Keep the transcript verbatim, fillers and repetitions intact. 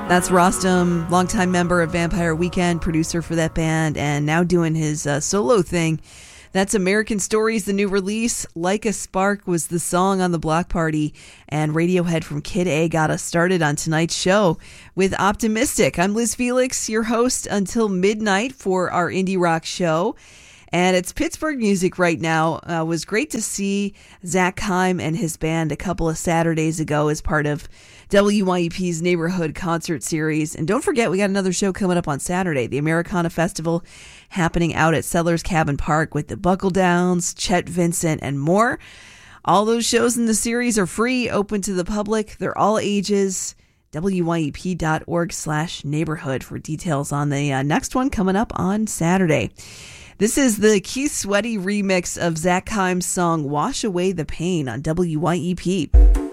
That's Rostam, longtime member of Vampire Weekend, producer for that band, and now doing his uh, solo thing. That's American Stories, the new release. Like a Spark was the song on the Block Party, and Radiohead from Kid A got us started on tonight's show with Optimistic. I'm Liz Felix, your host until midnight for our indie rock show. And it's Pittsburgh music right now. Uh, it was great to see Zach Heim and his band a couple of Saturdays ago as part of W Y E P's Neighborhood Concert Series. And don't forget, we got another show coming up on Saturday, the Americana Festival, happening out at Settlers Cabin Park with the Buckle Downs, Chet Vincent, and more. All those shows in the series are free, open to the public. They're all ages. W Y E P dot org slash neighborhood for details on the uh, next one coming up on Saturday. This is the Keith Sweaty remix of Zach Heim's song Wash Away the Pain on W Y E P.